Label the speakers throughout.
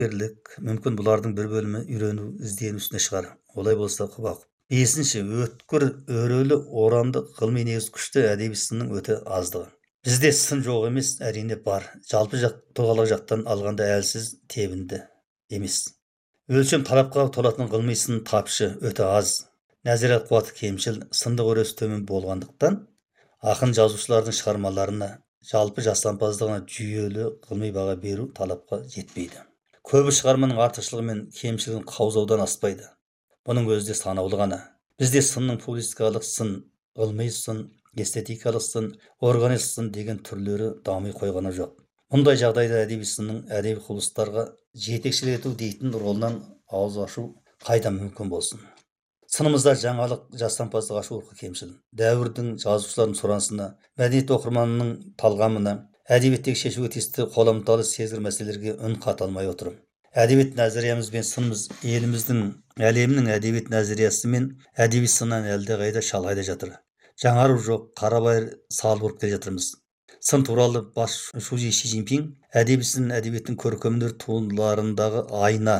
Speaker 1: Бірлік, мүмкін бұлардың бір бөлімі үйрену, іздену үстіне шығар. Олай болса құба-құп. Бесінші, өткір, өрелі, орамды, ғылыми негіз күшті әдеби сынның өте аздығы. Бізде сын жоқ емес, әрине бар. Жалпы тұлғалық жақтан алғанда әлсіз, тебінді емес. Өлшем талапқа толатын ғылыми сын тапшы, өте аз. Нәзірет қуаты кемшіл, сындық өресі төмен болғандықтан, ақын жазушылардың шығармаларына, жалпы жасампаздығына жүйелі ғылыми баға беру талапқа жетпейді. Көбі шығарманың артықшылығы мен кемшілігін қаузаудан аспайды. Бұның өзі де санаулы ғана. Бізде сынның публистикалық сын, ғылыми сын, эстетикалық сын, органик сын деген түрлері дами қойғаны жоқ. Мұндай жағдайда әдеби сынның әдеби құбылыстарға жетекшілік ету дейтін ролынан ауыз ашу қайда мүмкін болсын. Сынымызда жаңалық, жасампаздық ашу рухы кемшіл. Дәуірдің жазушылардың сұранысына, мәдениет оқырманының талғамына, әдебиеттегі шешуге тиісті қоламталы сезгір мәселелерге үн қата алмай отыр. Әдебиет нәзіриямыз бен сынымыз еліміздің, әлемнің әдебиет нәзіриясы мен әдеби сыннан әлдеқайда шалғайда жатыр. Жаңару жоқ, қарабайыр салып ұрып келе жатырмыз. Сын туралы бас Ши Цзиньпин әдеби сын әдебиеттің көркемдер туындыларындағы айна,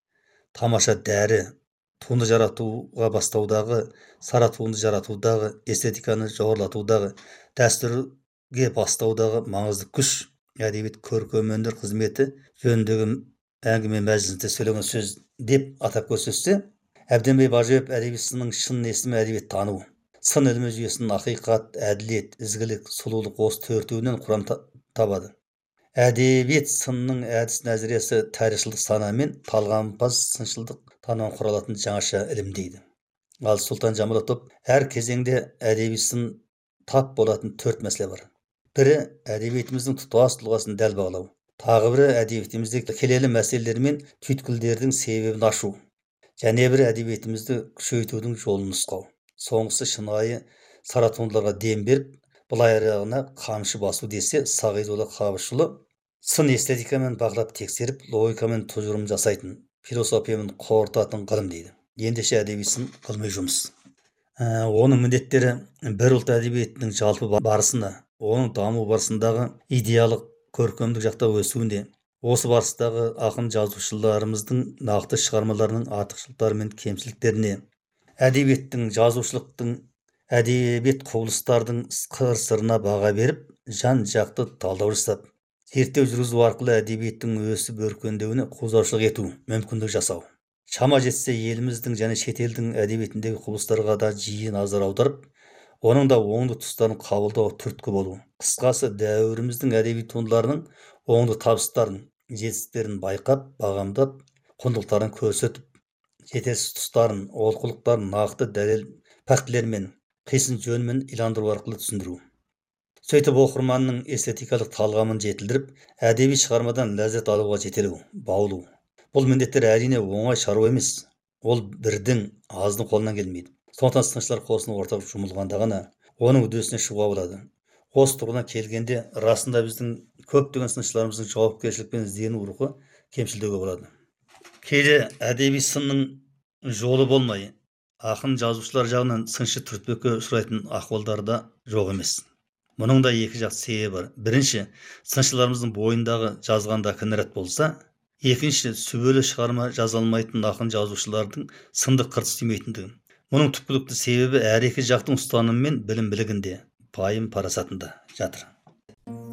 Speaker 1: тамаша дәрі, туынды жаратуға бастаудағы, сара туынды жаратудағы, эстетиканы жоғарлатудағы, дәстүрге бастаудағы маңызды күш, әдебиет көркемөнер қызметі жөніндегі әңгіме мәжілісінде сөйлеген сөз деп атап көрсетсе, әбден бажып әдеби сынның шын есімі әдебиет тану. Сын ілімі жүйесінің ақиқат, әділет, ізгілік, сұлулық осы төртеуінен құрам табады. Әдебиет сынның әдіс нәзіриясы тарихшылдық сана мен талғампаз сыншылдық танудан құралатын жаңаша ілім дейді. Ал Сұлтан Жамалатов әр кезеңде әдеби сын тап болатын 4 мәселе бар. Бірі әдебиетіміздің тұтас тұлғасын дәл бағалау. Тағы бірі әдебиетіміздегі келелі мәселелер мен түйткілдердің себебін ашу. Және бірі әдебиетімізді күшейтудің жолын нұсқау. Соңғысы шынайы сара туындыларға дем беріп, былай аяғына қамшы басу десе, Сағидолла Қабышұлы сын эстетикамен бағалап тексеріп, логикамен тұжырым жасайтын, философиямен қорытатын ғылым дейді. Ендеше әдеби сын ғылыми жұмыс. Оның міндеттері бір ұлт әдебиетінің жалпы барысына, оның даму барысындағы идеялық көркемдік жақта өсуіне, осы барыстағы ақын жазушыларымыздың нақты шығармаларының артықшылықтары мен кемшіліктеріне, әдебиеттің, жазушылықтың, әдебиет құбылыстардың қыр-сырына баға беріп, жан-жақты талдау жасап, зерттеу жүргізу арқылы әдебиеттің өсіп өркендеуіне қозғаушылық ету, мүмкіндік жасау. Шама жетсе еліміздің және шетелдің әдебиетіндегі құбылыстарға да жиі назар аударып, оның да оңды тұстарын қабылдауға түрткі болу. Қысқасы, дәуіріміздің әдеби туындыларының оңды табыстарын, жетістіктерін байқап, бағамдап, құндылықтарын көрсетіп, жетерсіз тұстарын, олқылықтарын нақты дәлел фактілермен, қисын жөнмен иландыру арқылы түсіндіру. Сөйтіп оқырманның эстетикалық талғамын жетілдіріп, әдеби шығармадан ләззат алуға жетелеу, баулу. Бұл міндеттер әрине оңай шаруа емес. Ол бірдің, аздың қолынан келмейді. Сондықтан сыншылар қосыны ортақ жұмылғанда ғана оның үдесіне шығуға болады. Осы тұрғыдан келгенде, расында біздің көптеген сыншыларымыздың жауапкершілікпен іздену рухы кемшілдеуге болады. Кейде әдеби сынның жолы болмай, ақын жазушылар жағынан сыншы түртпекке ұшырайтын ахуалдар да жоқ емес. Мұның да екі жақ себебі бар. Бірінші, сыншыларымыздың бойындағы жазғанда кінәрат болса, екінші, сүбелі шығарма жаза алмайтын ақын жазушылардың сындық қырт істемейтіндігі. Мұның түпкілікті себебі әр екі жақтың ұстанымы мен білім білігінде, пайым парасатында жатыр.